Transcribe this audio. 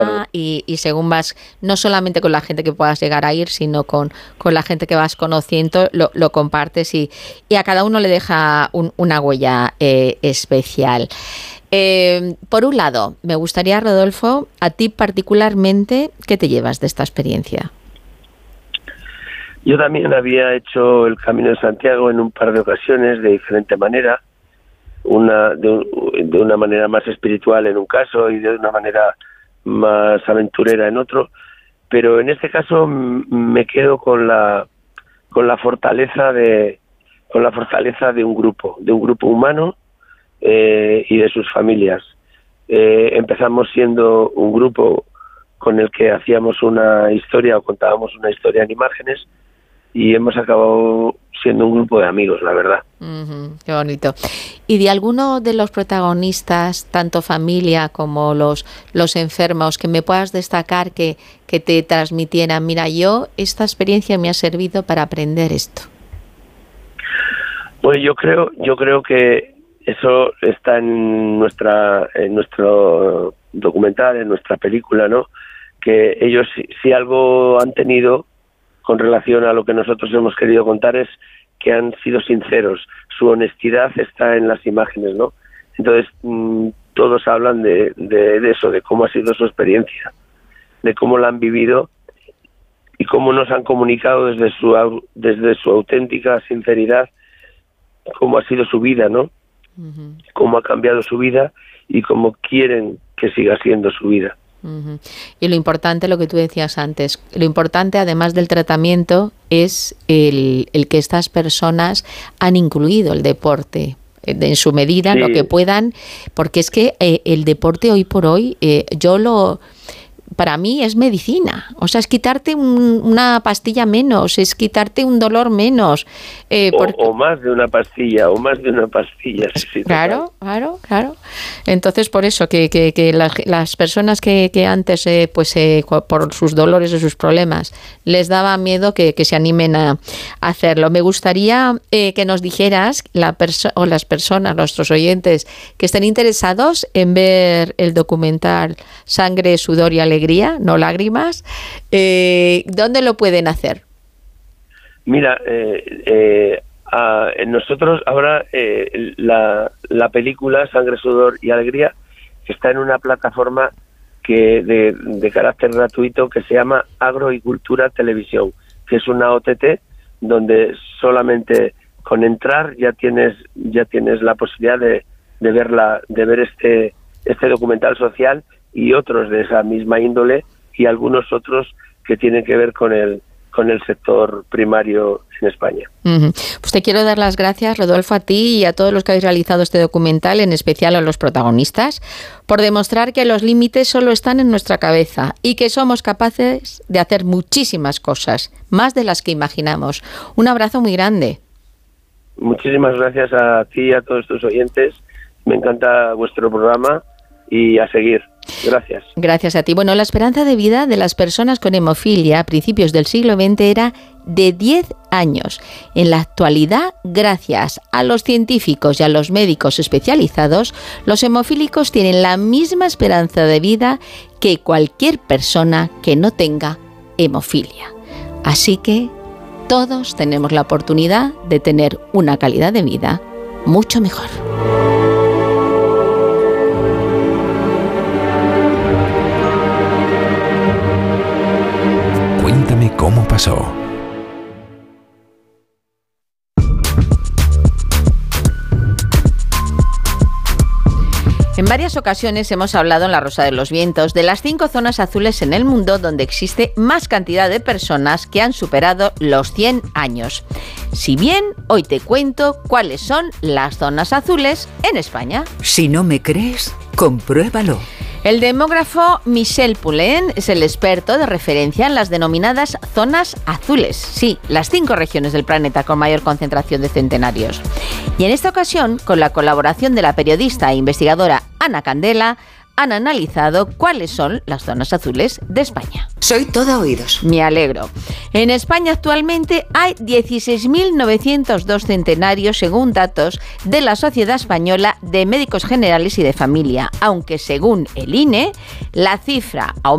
y según vas, no solamente con la gente que puedas llegar a ir, sino con la gente que vas conociendo, lo compartes y a cada uno le deja una huella especial. Por un lado, me gustaría, Rodolfo, a ti particularmente, ¿qué te llevas de esta experiencia? Yo también había hecho el Camino de Santiago en un par de ocasiones de diferente manera, de una manera más espiritual en un caso y de una manera más aventurera en otro, pero en este caso me quedo con la fortaleza de un grupo humano y de sus familias. Empezamos siendo un grupo con el que hacíamos una historia o contábamos una historia en imágenes y hemos acabado siendo un grupo de amigos, la verdad. Qué bonito. ¿Y de alguno de los protagonistas, tanto familia como los enfermos, que me puedas destacar que te transmitieran, mira, esta experiencia me ha servido para aprender esto? Pues yo creo que eso está en nuestro documental, en nuestra película, ¿no? Que ellos, si algo han tenido con relación a lo que nosotros hemos querido contar, es que han sido sinceros. Su honestidad está en las imágenes, ¿no? Entonces, todos hablan de eso, de cómo ha sido su experiencia, de cómo la han vivido y cómo nos han comunicado desde su auténtica sinceridad cómo ha sido su vida, ¿no? Cómo ha cambiado su vida y cómo quieren que siga siendo su vida. Y lo importante, lo que tú decías antes, lo importante además del tratamiento es el que estas personas han incluido el deporte en su medida, lo que puedan, porque es que el deporte hoy por hoy, para mí es medicina, o sea, es quitarte una pastilla menos, es quitarte un dolor menos. O más de una pastilla, sí, claro. Entonces, por eso, que las personas que antes, por sus dolores o sus problemas, les daba miedo que se animen a hacerlo. Me gustaría que nos dijeras, las personas, nuestros oyentes, que estén interesados en ver el documental Sangre, Sudor y Alegría, no lágrimas, ¿dónde lo pueden hacer? Mira, nosotros ahora la película Sangre, Sudor y Alegría está en una plataforma de carácter gratuito que se llama Agro y Cultura Televisión, que es una OTT donde solamente con entrar ya tienes la posibilidad de ver este documental social y otros de esa misma índole y algunos otros que tienen que ver con el sector primario en España. Pues te quiero dar las gracias, Rodolfo, a ti y a todos los que habéis realizado este documental, en especial a los protagonistas, por demostrar que los límites solo están en nuestra cabeza y que somos capaces de hacer muchísimas cosas, más de las que imaginamos. Un abrazo muy grande. Muchísimas gracias a ti y a todos tus oyentes. Me encanta vuestro programa y a seguir. Gracias. Gracias a ti. Bueno, la esperanza de vida de las personas con hemofilia a principios del siglo XX era de 10 años. En la actualidad, gracias a los científicos y a los médicos especializados, los hemofílicos tienen la misma esperanza de vida que cualquier persona que no tenga hemofilia. Así que todos tenemos la oportunidad de tener una calidad de vida mucho mejor. Cuéntame cómo pasó. En varias ocasiones hemos hablado en La Rosa de los Vientos de las 5 zonas azules en el mundo donde existe más cantidad de personas que han superado los 100 años. Si bien, hoy te cuento cuáles son las zonas azules en España. Si no me crees, compruébalo. El demógrafo Michel Poulain es el experto de referencia en las denominadas zonas azules. Sí, las 5 regiones del planeta con mayor concentración de centenarios. Y en esta ocasión, con la colaboración de la periodista e investigadora Ana Candela, han analizado cuáles son las zonas azules de España. Soy toda oídos. Me alegro. En España actualmente hay 16.902 centenarios según datos de la Sociedad Española de Médicos Generales y de Familia, aunque según el INE, la cifra aumenta